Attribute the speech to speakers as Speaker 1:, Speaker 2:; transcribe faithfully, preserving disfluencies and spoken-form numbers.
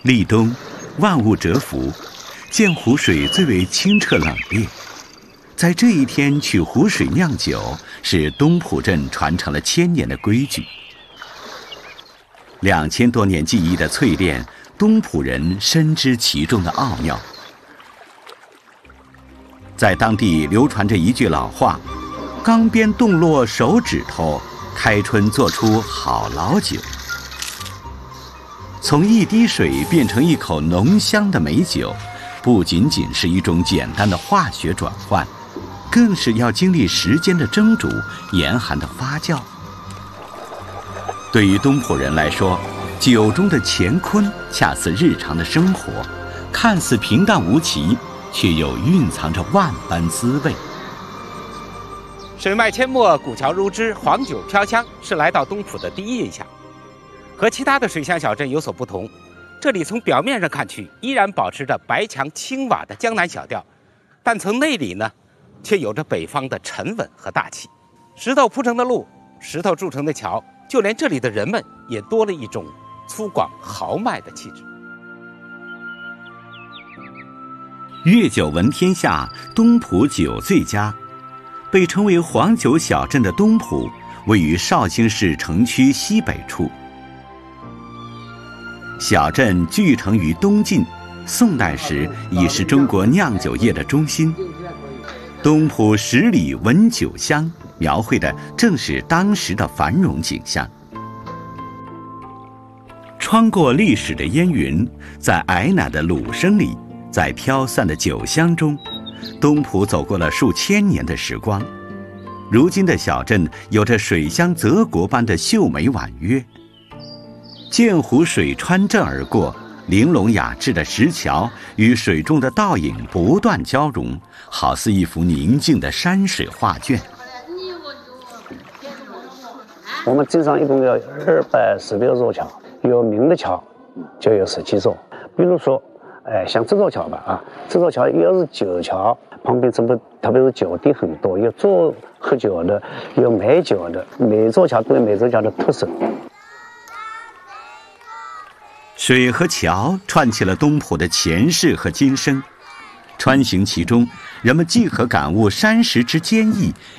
Speaker 1: 立冬，万物蛰伏，鉴湖水最为清澈冷冽。在这一天取湖水酿酒，是东浦镇传承了千年的规矩。两千多年技艺的淬炼，东浦人深知其中的奥妙。在当地流传着一句老话：“缸边冻落手指头，开春做出好老酒。”从一滴水变成一口浓香的美酒，不仅仅是一种简单的化学转换，更是要经历时间的蒸煮、严寒的发酵。对于东浦人来说，酒中的乾坤恰似日常的生活，看似平淡无奇，却又蕴藏着万般滋味。
Speaker 2: 水脉阡陌，古桥如织，黄酒飘香，是来到东浦的第一印象。和其他的水乡小镇有所不同，这里从表面上看去依然保持着白墙青瓦的江南小调，但从内里呢，却有着北方的沉稳和大气。石头铺成的路，石头筑成的桥，就连这里的人们也多了一种粗犷豪迈的气质。
Speaker 1: 粤酒闻天下，东浦酒最佳。被称为黄酒小镇的东浦，位于绍兴市城区西北处。小镇聚城于东晋，宋代时已是中国酿酒业的中心。东浦十里闻酒香，描绘的正是当时的繁荣景象。穿过历史的烟云，在矮奶的鲁声里，在飘散的酒香中，东浦走过了数千年的时光。如今的小镇有着水乡泽国般的秀美婉约。鉴湖水穿镇而过，玲珑雅致的石桥与水中的倒影不断交融，好似一幅宁静的山水画卷。
Speaker 3: 我们镇上一共有二百十六座桥，有名的桥就有十七座。比如说，哎，像这座桥吧，啊，这座桥又是酒桥，旁边这么特别是酒店很多，有做喝酒的，有卖酒的，每座桥都有每座桥的特色。
Speaker 1: 水和桥串起了东浦的前世和今生，穿行其中，人们既可感悟山石之坚毅，